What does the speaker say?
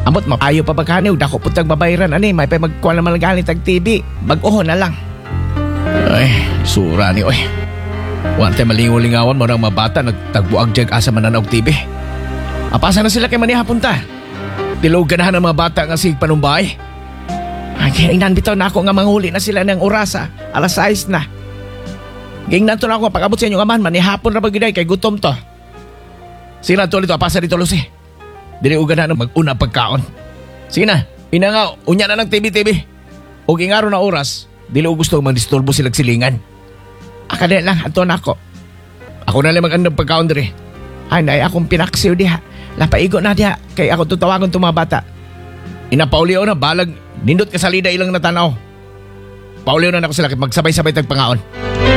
Amot maayo pa pagkani, dako putang babayran ani, may pa magkuha naman galing tag TV. Bag-oho na lang. Ay, sura ni oy. Wante malingaw-lingawan mo ng mga bata nagtagbuag jag asa mananaog TV. Apasa na sila kay manihapon ta. Tilog ganahan ng mga bata nga sig panumbay. Ay, kainan bitaw na ako nga manghuli na sila ng orasa. Alas 6 na. Gingnan to na ako pag-abot sa inyong amahan, manihapon na pag-giday kay gutom to. Sige na, tuloy to, apasa dito, Lucy. Dili uga na mag-una pagkaon. Sige na, inanga, unya na ng TV-TV. O ingaro na oras, dili ko gusto mag-disturbo silang silingan. Akala lang, ato na ako. Ako na lang mag-andang pagkaon diri. Ay, nay, akong pinaksiw diha. Lapaigo na diha, kay ako tutawagon itong mga bata. Inapaulio na, balag, nindot ka sa lida ilang natanaw. Paulio na ako sila, magsabay-sabay tagpangaon.